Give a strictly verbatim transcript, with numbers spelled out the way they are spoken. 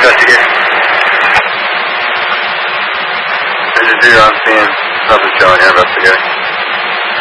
Investigate. Engine zero, I'm seeing nothing showing here, investigating.